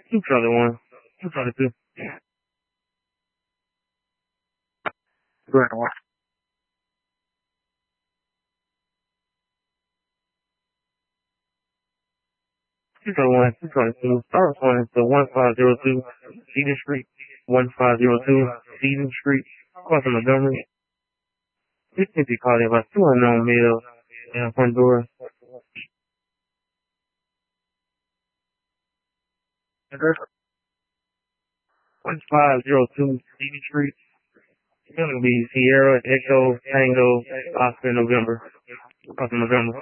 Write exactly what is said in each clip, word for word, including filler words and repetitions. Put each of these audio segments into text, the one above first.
Two Charlie one. Two Charlie two. Grand one. Two Charlie one. Two Charlie two. Start one is the one five zero two Seaton Street. One five zero two Seaton Street. Crossing Montgomery. This empty called in about two unknown males in front door. Address one five zero two Seaton Street. It's gonna be Sierra, Echo, Tango, Oscar, November. Crossing November.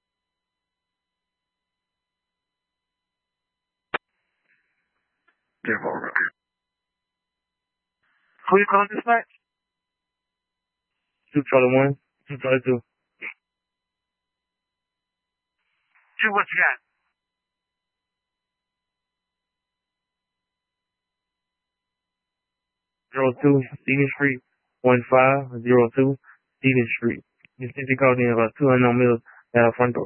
Who you calling dispatch? Two Charlie one. Two Charlie two. Two, what you got? Zero two Stephen Street. One five zero two Stephen Street. This empty called in about two unknown males at our front door.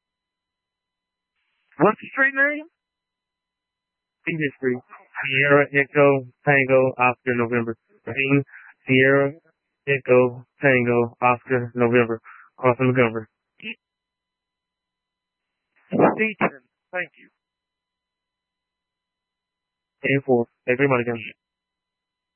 What's the street name? Stephen Street. Sierra, Echo, Tango, Oscar, November. Repeating, Sierra, Echo, Tango, Oscar, November. Crossing Montgomery. Station. Thank you. eight four. Hey, everybody again.